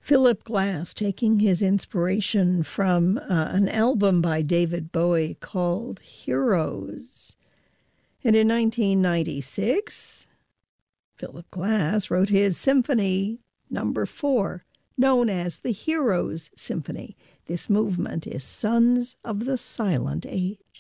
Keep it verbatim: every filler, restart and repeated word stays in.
Philip Glass, taking his inspiration from uh, an album by David Bowie called Heroes. And in nineteen ninety-six, Philip Glass wrote his Symphony Number Four, known as the Heroes Symphony. This movement is Sons of the Silent Age.